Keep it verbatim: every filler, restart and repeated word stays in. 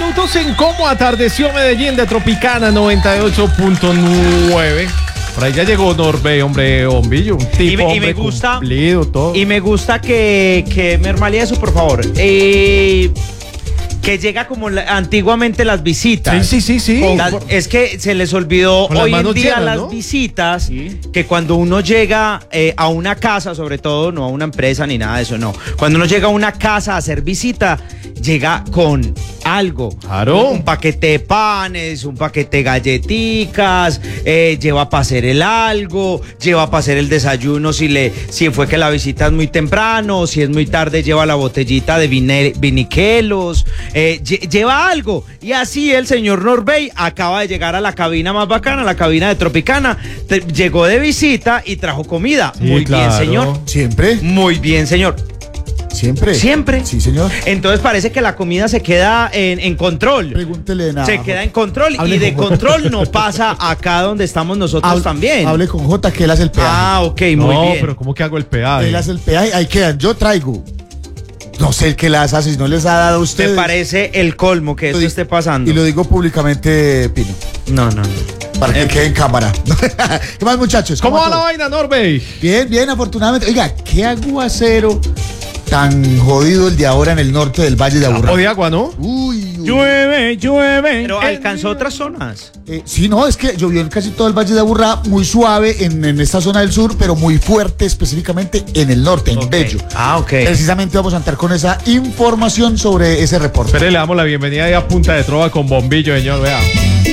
minutos en cómo atardeció Medellín de Tropicana noventa y ocho punto nueve. Por ahí ya llegó Norbey, hombre, bombillo, un tipo, y me, y hombre, me gusta, cumplido, todo. Y me gusta que, que me hermalía eso, por favor. Eh, que llega como la, antiguamente las visitas. Sí, sí, sí, sí. La, es que se les olvidó Con las hoy en manos día llenas, las ¿no? visitas, Sí. que cuando uno llega eh, a una casa, sobre todo, no a una empresa ni nada de eso, no. Cuando uno llega a una casa a hacer visita, llega con algo. Claro. Un paquete de panes, un paquete de galletitas, eh, lleva para hacer el algo, lleva para hacer el desayuno si le, si fue que la visita es muy temprano, si es muy tarde lleva la botellita de vine, viniquelos, eh, lle, lleva algo. Y así el señor Norbey acaba de llegar a la cabina más bacana, la cabina de Tropicana, te, llegó de visita y trajo comida. Sí, muy claro. bien, señor. ¿Siempre? Muy bien, señor. ¿Siempre? Siempre. Sí, señor. Entonces parece que la comida se queda en, en control. Pregúntele nada. Se queda en control. Hable y de con- control no pasa acá donde estamos nosotros Hable- también. Hable con J que él hace el peaje. Ah, ok, muy no, bien. pero ¿cómo que hago el peaje? Él hace el peaje, ahí quedan. Yo traigo. No sé el que las hace, si no les ha dado a Me ustedes. parece el colmo que Lo esto di- esté pasando. Y lo digo públicamente, Pino. No, no, no. Para que quede en cámara. ¿Qué más, muchachos? ¿Cómo va todo? la vaina, Norbey? Bien, bien, afortunadamente. Oiga, qué aguacero tan jodido el de ahora en el norte del Valle de Aburrá. O de agua, ¿no? Uy, uy. Llueve, llueve. Pero el alcanzó día. otras zonas. Eh, sí, no, es que llovió en casi todo el Valle de Aburrá, muy suave en, en esta zona del sur, pero muy fuerte específicamente en el norte, en Ok. Bello. Ah, ok. Precisamente vamos a entrar con esa información sobre ese reporte. Espere, le damos la bienvenida ahí a Punta de Trova con bombillo, señor, vea.